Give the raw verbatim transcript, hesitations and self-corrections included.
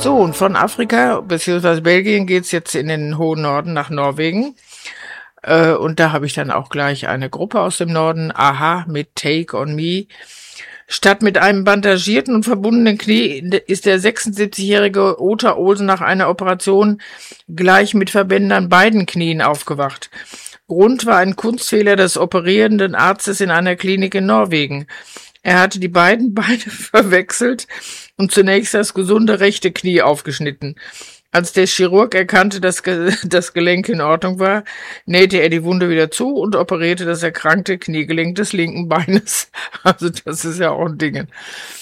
So, und von Afrika bzw. Belgien geht's jetzt in den hohen Norden nach Norwegen. Äh, und da habe ich dann auch gleich eine Gruppe aus dem Norden, Aha, mit Take on Me. Statt mit einem bandagierten und verbundenen Knie ist der sechsundsiebzigjährige Ota Olsen nach einer Operation gleich mit Verbänden an beiden Knien aufgewacht. Grund war ein Kunstfehler des operierenden Arztes in einer Klinik in Norwegen. Er hatte die beiden Beine verwechselt und zunächst das gesunde rechte Knie aufgeschnitten. Als der Chirurg erkannte, dass das Gelenk in Ordnung war, nähte er die Wunde wieder zu und operierte das erkrankte Kniegelenk des linken Beines. Also das ist ja auch ein Ding.